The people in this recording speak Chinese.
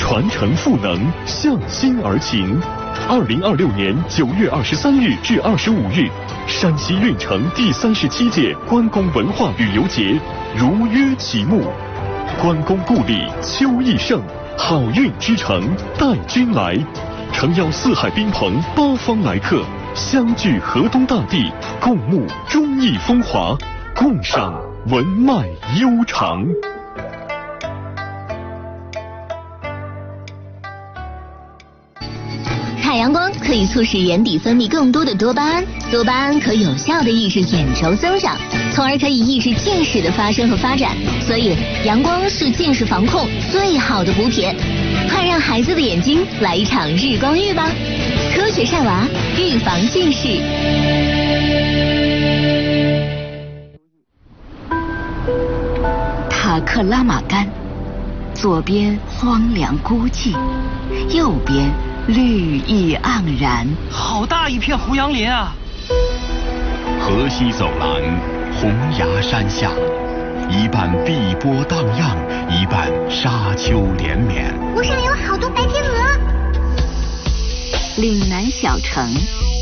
传承赋能，向心而行。2026年9月23日至25日，山西运城第37届关公文化旅游节如约启幕。关公故里秋意盛，好运之城带君来。诚邀四海宾朋八方来客，相聚河东大地，共沐忠义风华，共赏文脉悠长。 太阳光可以促使眼底分泌更多的多巴胺，多巴胺可有效的抑制眼轴增长，从而可以抑制近视的发生和发展。所以，阳光是近视防控最好的补品。快让孩子的眼睛来一场日光浴吧！科学晒娃，预防近视。 塔克拉玛干，左边荒凉孤寂，右边绿意盎然， 好大一片胡杨林啊！ 河西走廊，红崖山下，一半碧波荡漾，一半沙丘连绵。 湖上有好多白天鹅。 岭南小城，